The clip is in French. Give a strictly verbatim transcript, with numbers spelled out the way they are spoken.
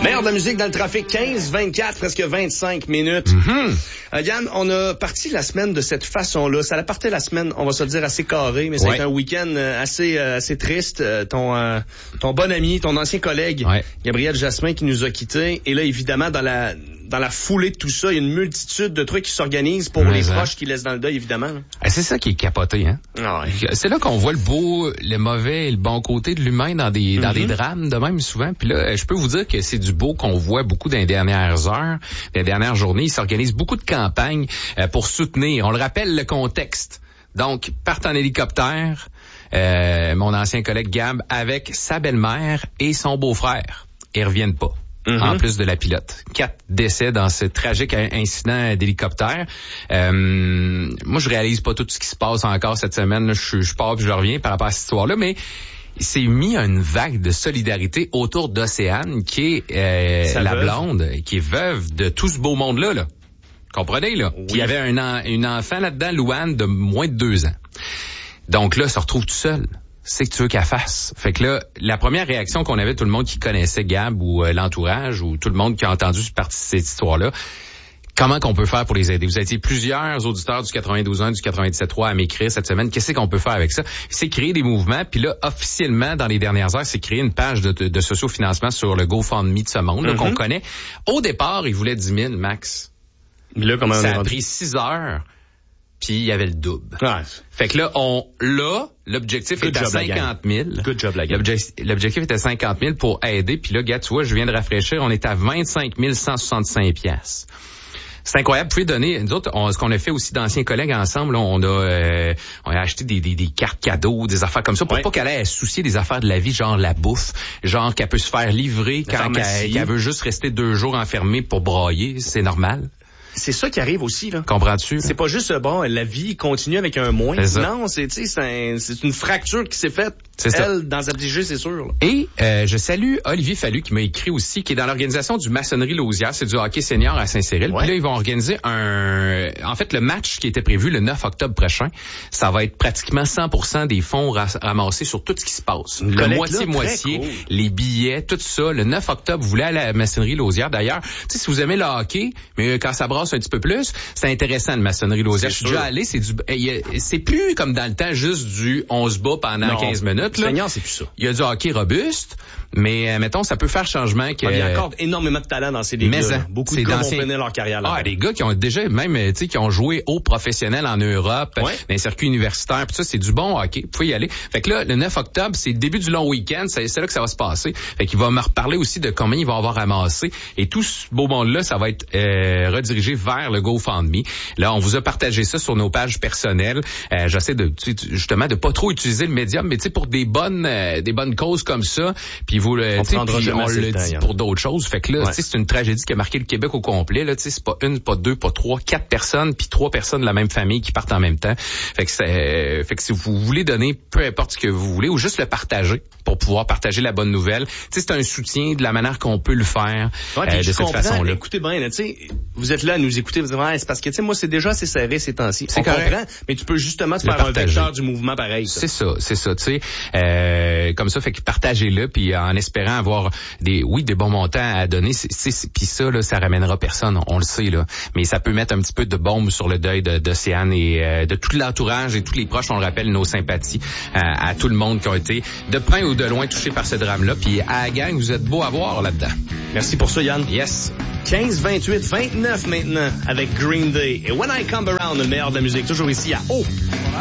Meilleur de la musique dans le trafic, quinze, vingt-quatre, presque vingt-cinq minutes. Mm-hmm. Euh, Yann, on a parti la semaine de cette façon-là. Ça a parti la semaine, on va se le dire, assez carré, mais ouais. c'est un week-end assez euh, assez triste. Euh, ton euh, ton bon ami, ton ancien collègue, ouais. Gabriel Jasmin, qui nous a quittés. Et là, évidemment, dans la dans la foulée de tout ça, il y a une multitude de trucs qui s'organisent pour mais les hein. proches qui laissent dans le deuil, évidemment. Ah, c'est ça qui est capoté, hein. Ah ouais. C'est là qu'on voit le beau, le mauvais et le bon côté de l'humain dans des mm-hmm. dans des drames de même souvent. Puis là, je peux vous dire que c'est du beau qu'on voit beaucoup dans les dernières heures, dans les dernières journées. Il s'organise beaucoup de campagnes euh, pour soutenir. On le rappelle, le contexte. Donc, partent en hélicoptère, euh, mon ancien collègue Gab, avec sa belle-mère et son beau-frère. Ils reviennent pas. Mm-hmm. En plus de la pilote. Quatre décès dans ce tragique incident d'hélicoptère. Euh, moi, je réalise pas tout ce qui se passe encore cette semaine. Là, je, je pars puis je reviens par rapport à cette histoire-là, mais il s'est mis une vague de solidarité autour d'Océane, qui est euh, la veuve. blonde, qui est veuve de tout ce beau monde-là. Là. Comprenez, là? Oui. Puis il y avait un en, une enfant là-dedans, Louane, de moins de deux ans. Donc là, elle se retrouve tout seul. C'est que tu veux qu'elle fasse. Fait que là, la première réaction qu'on avait, tout le monde qui connaissait Gab ou euh, l'entourage ou tout le monde qui a entendu partie de cette histoire-là, comment qu'on peut faire pour les aider? Vous étiez plusieurs auditeurs du quatre-vingt-douze un, du quatre-vingt-dix-sept trois à m'écrire cette semaine. Qu'est-ce qu'on peut faire avec ça? C'est créer des mouvements. Puis là, officiellement, dans les dernières heures, c'est créer une page de, de, de sociofinancement sur le GoFundMe de ce monde, mm-hmm. là, qu'on connaît. Au départ, ils voulaient dix mille, max. Mais là, comment ça on a pris six heures. Puis il y avait le double. Ouais. Fait que là, on là, l'objectif Good est à cinquante mille. Good job, la gang. L'objectif, l'objectif était cinquante mille pour aider. Puis là, gars, tu vois, je viens de rafraîchir, on est à vingt-cinq mille cent soixante-cinq piastres. C'est incroyable. Vous pouvez donner, nous autres, on, ce qu'on a fait aussi d'anciens collègues ensemble, là, on a euh, on a acheté des, des, des cartes cadeaux, des affaires comme ça, pour ouais. pas qu'elle ait à se soucier des affaires de la vie, genre la bouffe, genre qu'elle peut se faire livrer quand qu'elle, qu'elle veut juste rester deux jours enfermée pour brailler, c'est normal. C'est ça qui arrive aussi, là. Comprends-tu? C'est pas juste, bon, la vie continue avec un moins. C'est non, c'est, tu sais, c'est, un, c'est une fracture qui s'est faite, c'est elle, ça. Dans sa petite jeu, c'est sûr. Là. Et euh, je salue Olivier Fallu qui m'a écrit aussi, qui est dans l'organisation du Maçonnerie Lausière, c'est du hockey senior à Saint-Cyril. Ouais. Puis là, ils vont organiser un... En fait, le match qui était prévu le neuf octobre prochain, ça va être pratiquement cent pour cent des fonds ramassés sur tout ce qui se passe. Une le moitié-moitié, cool. Les billets, tout ça. Le neuf octobre, vous voulez aller à la Maçonnerie Lausière. D'ailleurs, tu sais, si vous aimez le hockey, mais quand ça brasse un petit peu plus, c'est intéressant, le Maçonnerie Lausière. Je suis déjà allé, c'est du... C'est plus comme dans le temps, juste du on se bat pendant non. quinze minutes. Là. Seigneur, c'est plus ça. Il y a du hockey robuste, mais euh, mettons, ça peut faire changement. Que, il y a encore énormément de talent dans ces ligues-là. Hein, beaucoup de gars vont finir leur carrière là. Ah, des gars qui ont déjà même, tu sais, qui ont joué haut professionnel en Europe, ouais. dans les circuits universitaires, puis ça, c'est du bon hockey. Vous pouvez y aller. Fait que là, le neuf octobre, c'est le début du long week-end, c'est, c'est là que ça va se passer. Fait qu'il va me reparler aussi de combien il va avoir ramassé. Et tout ce beau monde-là, ça va être euh, redirigé vers le GoFundMe. Là, on vous a partagé ça sur nos pages personnelles. Euh, j'essaie de justement de pas trop utiliser le médium, mais tu sais, pour des bonnes euh, des bonnes causes comme ça, puis vous le on, puis on le temps, dit pour d'autres choses. Fait que là, ouais. tu sais, c'est une tragédie qui a marqué le Québec au complet. Là, tu sais, c'est pas une, pas deux, pas trois, quatre personnes, puis trois personnes de la même famille qui partent en même temps. Fait que c'est, euh, fait que si vous voulez donner, peu importe ce que vous voulez, ou juste le partager pour pouvoir partager la bonne nouvelle. Tu sais, c'est un soutien de la manière qu'on peut le faire ouais, euh, de cette façon-là. Écoutez bien, tu sais, vous êtes là à nous écouter, vous dites ouais, c'est parce que tu sais, moi c'est déjà assez serré ces temps-ci. C'est on correct. comprend, mais tu peux justement te faire partager. Un vecteur du mouvement pareil. Ça. C'est ça, c'est ça, tu sais, euh, comme ça, fait que partagez-le, puis en espérant avoir des, oui, des bons montants à donner, c'est, c'est, puis ça là, ça ramènera personne, on, on le sait là, mais ça peut mettre un petit peu de bombe sur le deuil de, d'Océane et euh, de tout l'entourage et tous les proches. On le rappelle, nos sympathies euh, à tout le monde qui ont été de près ou de loin touchés par ce drame-là. Puis à la gang, vous êtes beau à voir là-dedans. Merci pour ça, Yann. Yes. quinze, vingt-huit, vingt-neuf maintenant avec Green Day et When I Come Around, le meilleur de la musique, toujours ici à O.